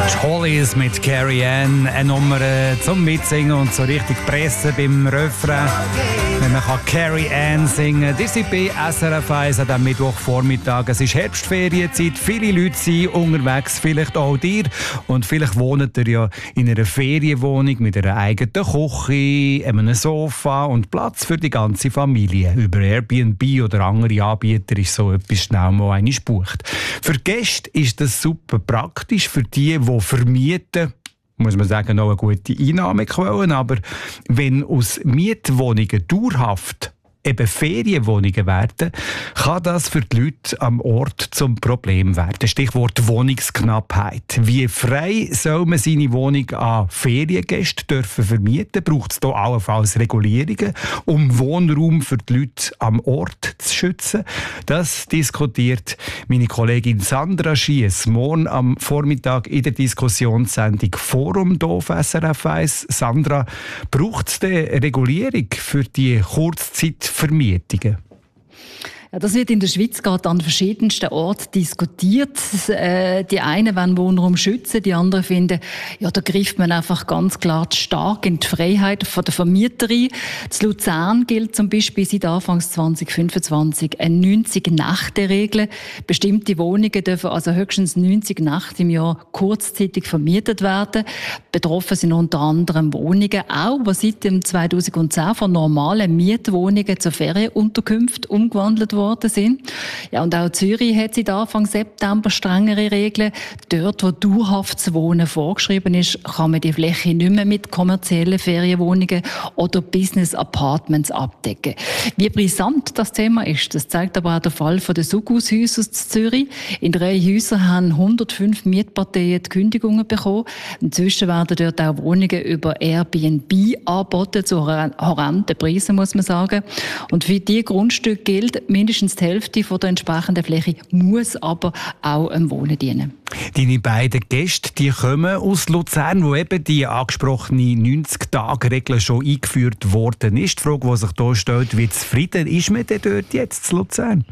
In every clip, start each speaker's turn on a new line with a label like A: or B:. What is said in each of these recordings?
A: Hollies mit Carrie Ann, eine Nummer zum Mitsingen und so richtig pressen beim Refrain. Wenn man Carrie Ann singen kann. Das ist bei SRF 1 an diesem Mittwochvormittag. Es ist Herbstferienzeit, viele Leute sind unterwegs, vielleicht auch dir. Und vielleicht wohnt ihr ja in einer Ferienwohnung mit einer eigenen Küche, einem Sofa und Platz für die ganze Familie. Über Airbnb oder andere Anbieter ist so etwas schnell mal einmal gebucht. Für Gäste ist das super praktisch, für die vermieten, muss man sagen, auch eine gute Einnahmequelle. Aber wenn aus Mietwohnungen dauerhaft eben Ferienwohnungen werden, kann das für die Leute am Ort zum Problem werden. Stichwort Wohnungsknappheit. Wie frei soll man seine Wohnung an Feriengäste dürfen vermieten? Braucht es hier allenfalls Regulierungen, um Wohnraum für die Leute am Ort zu schützen? Das diskutiert meine Kollegin Sandra Schiess morgen am Vormittag in der Diskussionssendung Forum hier auf SRF 1. Sandra, braucht es denn Regulierung für die Kurzzeitvermietungen?
B: Ja, das wird in der Schweiz gerade an verschiedensten Orten diskutiert. Die einen wollen Wohnraum schützen, die anderen finden, ja, da greift man einfach ganz klar stark in die Freiheit von der Vermieterin. In Luzern gilt zum Beispiel seit Anfang 2025 eine 90-Nächte-Regel. Bestimmte Wohnungen dürfen also höchstens 90 Nächte im Jahr kurzzeitig vermietet werden. Betroffen sind unter anderem Wohnungen, auch die seit dem 2010 von normalen Mietwohnungen zu Ferienunterkünften umgewandelt worden sind. Ja, und auch Zürich hat seit Anfang September strengere Regeln. Dort, wo dauerhaftes Wohnen vorgeschrieben ist, kann man die Fläche nicht mehr mit kommerziellen Ferienwohnungen oder Business Apartments abdecken. Wie brisant das Thema ist, das zeigt aber auch der Fall von den Sugus-Häusern in Zürich. In 3 Häusern haben 105 Mietparteien die Kündigungen bekommen. Inzwischen werden dort auch Wohnungen über Airbnb angeboten, zu horrenden Preisen, muss man sagen. Und für diese Grundstücke gilt, mindestens die Hälfte von der entsprechenden Fläche muss aber auch dem Wohnen dienen.
A: Deine beiden Gäste, die kommen aus Luzern, wo eben die angesprochene 90-Tage-Regel schon eingeführt worden ist. Die Frage, die sich hier stellt, wie zufrieden ist man denn dort jetzt in Luzern?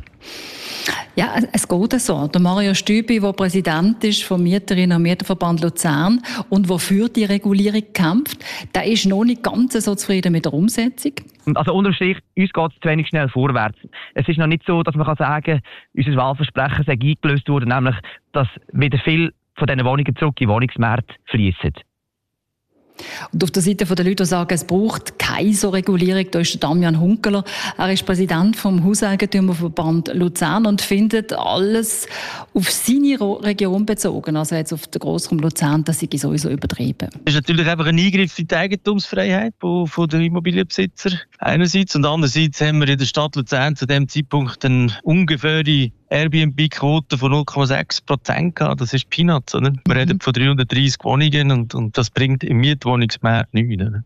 B: Ja, es geht so. Der Mario Stübi, der Präsident ist vom Mieterinnen- und Mieterverband Luzern und der für die Regulierung kämpft, der ist noch nicht ganz so zufrieden mit der Umsetzung.
C: Also unterm Strich, uns geht es zu wenig schnell vorwärts. Es ist noch nicht so, dass man sagen kann, unser Wahlversprechen sei eingelöst worden, nämlich, dass wieder viel von diesen Wohnungen zurück in den Wohnungsmarkt fließen.
B: Und auf der Seite der Leute, die sagen, es braucht keine so Regulierung, da ist der Damian Hunkeler. Er ist Präsident vom Hauseigentümerverband Luzern und findet alles auf seine Region bezogen, also jetzt auf den Grossraum Luzern, das sei sowieso übertrieben.
D: Das ist natürlich einfach ein Eingriff in die Eigentumsfreiheit von den Immobilienbesitzer einerseits und andererseits haben wir in der Stadt Luzern zu dem Zeitpunkt eine ungefähre Airbnb-Quote von 0,6% gehabt. Das ist Peanuts, oder? Wir reden von 330 Wohnungen und das bringt im Mietwohnungsmarkt nichts. Oder?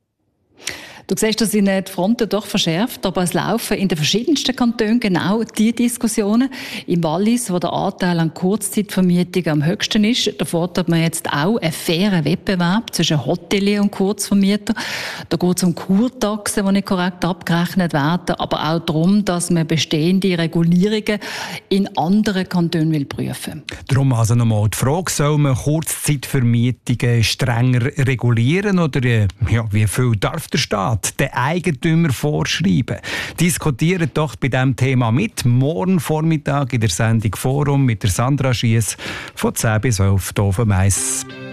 B: Du siehst, dass sich die Fronten doch verschärft, aber es laufen in den verschiedensten Kantonen genau diese Diskussionen. Im Wallis, wo der Anteil an Kurzzeitvermietungen am höchsten ist, da fordert man jetzt auch einen fairen Wettbewerb zwischen Hotelier und Kurzvermieter. Da geht es um Kurtaxen, die nicht korrekt abgerechnet werden, aber auch darum, dass man bestehende Regulierungen in anderen Kantonen will prüfen.
A: Darum also nochmal die Frage, soll man Kurzzeitvermietungen strenger regulieren oder wie viel darf der Staat den Eigentümer vorschreiben? Diskutiert doch bei diesem Thema mit. Morgen Vormittag in der Sendung Forum mit der Sandra Schiess von 10 bis 11 hier auf dem 1.